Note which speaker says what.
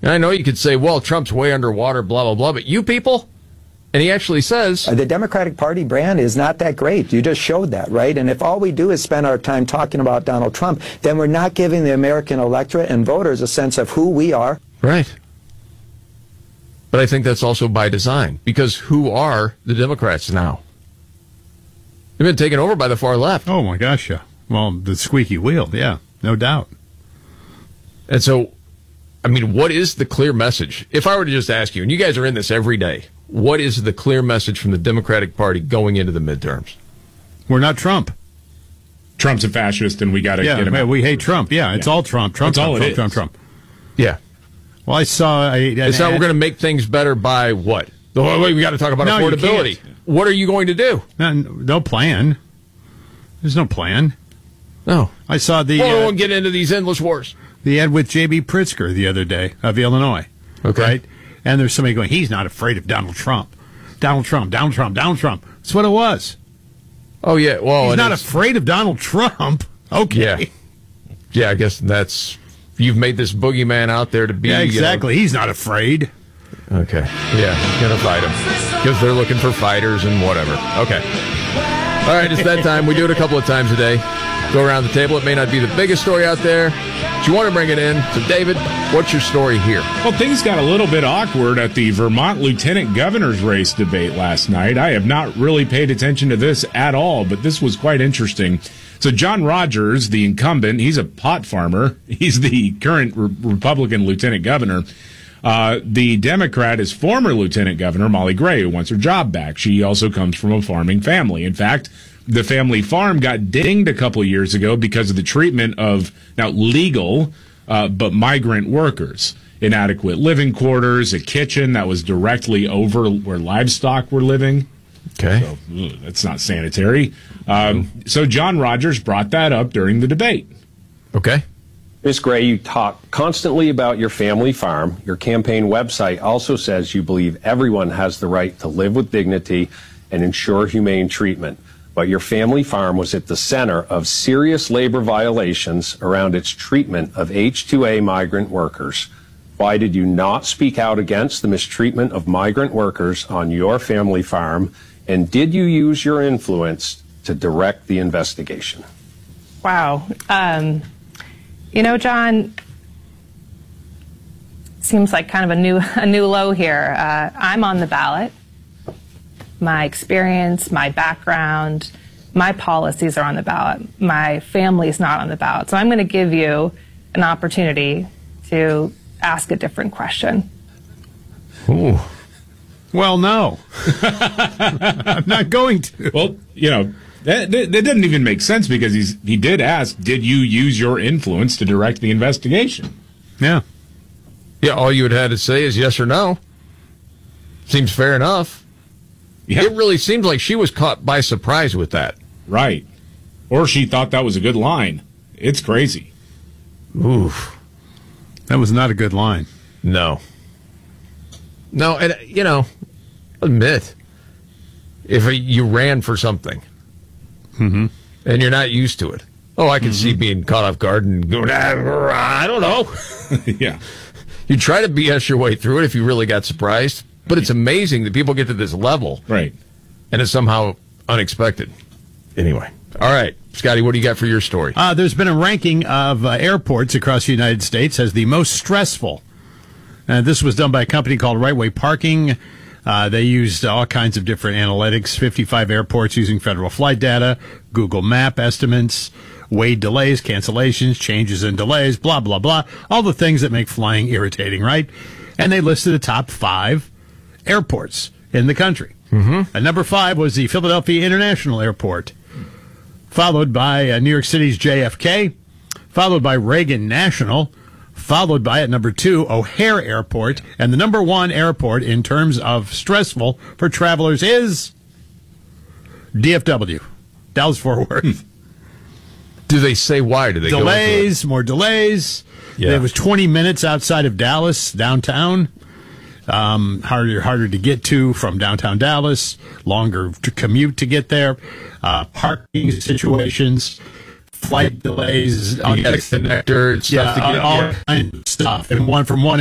Speaker 1: And I know you could say, well, Trump's way underwater, blah, blah, blah, but you people? And he actually says...
Speaker 2: The Democratic Party brand is not that great. You just showed that, right? And if all we do is spend our time talking about Donald Trump, then we're not giving the American electorate and voters a sense of who we are.
Speaker 1: Right. But I think that's also by design, because who are the Democrats now? They've been taken over by the far left.
Speaker 3: Oh, my gosh, yeah. Well, the squeaky wheel, yeah, no doubt.
Speaker 1: And so, I mean, what is the clear message? If I were to just ask you, and you guys are in this every day, what is the clear message from the Democratic Party going into the midterms?
Speaker 3: We're not Trump.
Speaker 4: Trump's a fascist, and we got to get him out.
Speaker 3: We hate Trump. Yeah, it's all Trump. Trump,
Speaker 4: That's all
Speaker 3: Trump,
Speaker 4: it
Speaker 3: Trump,
Speaker 4: is.
Speaker 3: Trump, Trump.
Speaker 1: Yeah.
Speaker 3: Well, I saw...
Speaker 1: It's not we're going to make things better by what? We got to talk about affordability. What are you going to do?
Speaker 3: No plan. There's no plan.
Speaker 1: No.
Speaker 3: I saw the...
Speaker 1: we won't get into these endless wars.
Speaker 3: The ad with J.B. Pritzker the other day of Illinois.
Speaker 1: Okay.
Speaker 3: Right? And there's somebody going, he's not afraid of Donald Trump. Donald Trump, Donald Trump, Donald Trump. That's what it was.
Speaker 1: Oh, yeah. Well,
Speaker 3: he's not afraid of Donald Trump. Okay.
Speaker 1: Yeah. Yeah, I guess that's... You've made this boogeyman out there to be...
Speaker 3: Yeah, exactly. He's not afraid.
Speaker 1: Okay. Yeah, going to fight him. Because they're looking for fighters and whatever. Okay. All right, it's that time. We do it a couple of times a day. Go around the table. It may not be the biggest story out there, but you want to bring it in. So, David, what's your story here?
Speaker 4: Well, things got a little bit awkward at the Vermont lieutenant governor's race debate last night. I have not really paid attention to this at all, but this was quite interesting. So John Rogers, the incumbent, he's a pot farmer. He's the current Republican lieutenant governor. The Democrat is former Lieutenant Governor Molly Gray, who wants her job back. She also comes from a farming family. In fact, the family farm got dinged a couple of years ago because of the treatment of, now legal, but migrant workers. Inadequate living quarters, a kitchen that was directly over where livestock were living.
Speaker 1: Okay.
Speaker 4: So, that's not sanitary. So John Rogers brought that up during the debate.
Speaker 1: Okay.
Speaker 5: Ms. Gray, you talk constantly about your family farm. Your campaign website also says you believe everyone has the right to live with dignity and ensure humane treatment. But your family farm was at the center of serious labor violations around its treatment of H-2A migrant workers. Why did you not speak out against the mistreatment of migrant workers on your family farm? And did you use your influence to direct the investigation?
Speaker 6: Wow. John, seems like kind of a new low here. I'm on the ballot. My experience, my background, my policies are on the ballot. My family's not on the ballot. So I'm going to give you an opportunity to ask a different question.
Speaker 1: Ooh.
Speaker 3: Well, no. I'm not going to.
Speaker 4: Well, that doesn't even make sense because he did ask, did you use your influence to direct the investigation?
Speaker 3: Yeah.
Speaker 1: Yeah, all you would have to say is yes or no. Seems fair enough. Yeah. It really seems like she was caught by surprise with that.
Speaker 4: Right. Or she thought that was a good line. It's crazy.
Speaker 1: Oof.
Speaker 3: That was not a good line.
Speaker 1: No. No, and, admit, if you ran for something, and you're not used to it. Oh, I can see being caught off guard and going, I don't know.
Speaker 4: Yeah.
Speaker 1: You try to BS your way through it if you really got surprised, but it's amazing that people get to this level.
Speaker 4: Right.
Speaker 1: And it's somehow unexpected. Anyway. All right. Scotty, what do you got for your story?
Speaker 3: There's been a ranking of airports across the United States as the most stressful. This was done by a company called Right Way Parking. They used all kinds of different analytics, 55 airports using federal flight data, Google Map estimates, weighed delays, cancellations, changes in delays, blah, blah, blah. All the things that make flying irritating, right? And they listed the top 5 airports in the country. And number 5 was the Philadelphia International Airport, followed by New York City's JFK, followed by Reagan National, followed by, at number 2, O'Hare Airport. And the number 1 airport in terms of stressful for travelers is DFW, Dallas-Fort Worth.
Speaker 1: Do they say why? Do they
Speaker 3: delays, more delays. Yeah. It was 20 minutes outside of Dallas, downtown. Harder to get to from downtown Dallas. Longer to commute to get there. Parking situations. Flight delays,
Speaker 1: connector, stuff to get
Speaker 3: all kinds of stuff, and from one